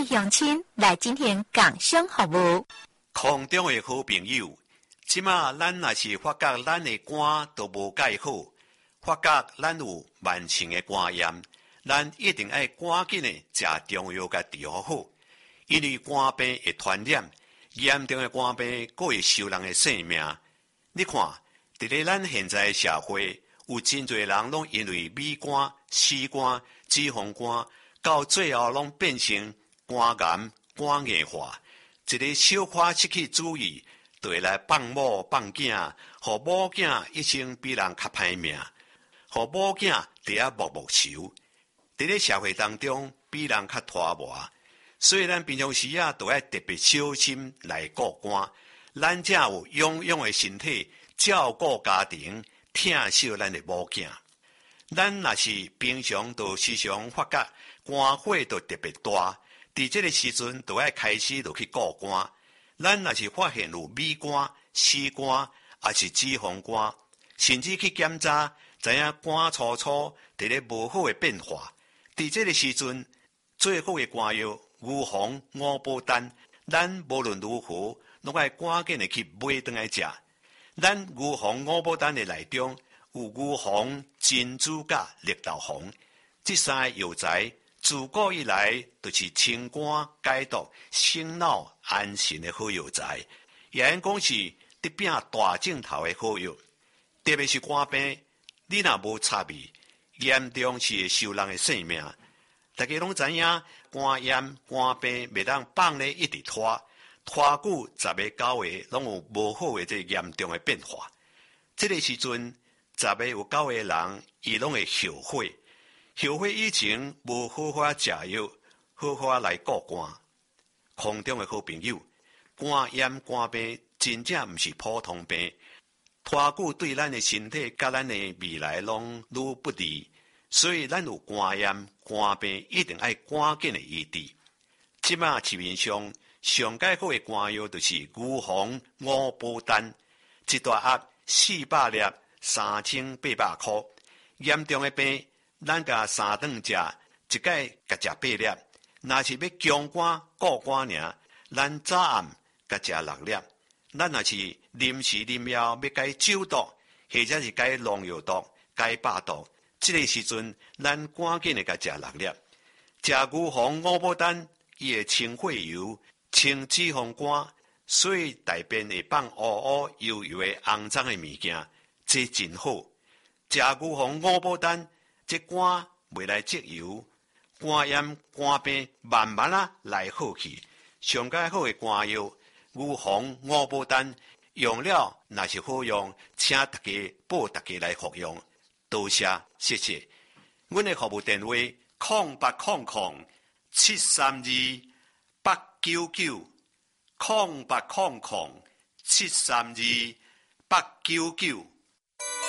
位乡亲来进行工商服务。 空中的好朋友，即马咱若是发觉咱的肝都无介好，发觉咱有慢性的肝炎，咱一定要赶紧的食中药甲治疗好，因为肝病会传染，严重的肝病佫会收人的性命。你看，伫咧咱现在的社会，有真侪人拢因为米肝、死肝、脂肪肝，到最后拢变成肝癌、肝硬化。一个小可失去主意，就会来放某放囝，互某囝一生比人较歹命，互某囝伫遐默默愁。伫咧社会当中，比人较拖磨，所以咱平常时都要特别小心来顾肝。咱才有养养的身体，照顾家庭，疼惜咱的某囝。咱若是平常都时常发觉肝火都特别大，伫这个时阵都要开始就去顾肝。咱若是发现有米肝、死肝，也是脂肪肝，甚至去检查，知影肝粗粗伫咧无好的变化。伫这个时阵，最好的肝药牛黄、五宝丹，咱无论如何，拢要赶紧的去买回来食。咱牛黄、五宝丹的内中有牛黄、珍珠甲绿豆黄，这三个药材自古以来就是清肝解毒、醒脑安神的好药材，也因讲是得饼大正头的好药。特别是肝病，你若无插味，严重是会收人的性命。大家拢知影，肝炎、肝病袂当放咧一直拖久10个9个，拢有无好的这严重的变化。这个时阵，10个有9个人，伊拢会后悔。后悔以前无好好食药，好好来顾肝。空中的好朋友，肝炎、肝病真正毋是普通病，拖久对咱的身体甲咱的未来拢愈不利。所以，咱有肝炎、肝病，一定要赶紧的医治。即马市面上上解好的肝药就是牛黄、五宝丹，一大盒400粒，3800块。严重的病，咱甲3顿食，一摆甲食8粒。若是要强肝顾肝尔，咱早暗甲食6粒。咱若是临时临了要解酒毒，或者是解农药毒、解百毒。这个时阵，咱赶紧的甲食6粒，食牛黄、五宝丹，伊会清血油、清脂肪肝，所以大便会放乌乌油油的肮脏的物件，这真好。食牛黄、五宝丹，这肝袂来积油，肝炎、肝病慢慢来好去。上解好的肝药，牛黄、五宝丹，用了若是好用，请大家报大家来服用。多谢，谢谢。阮的服务电话：0800-732-899，0800-732-899。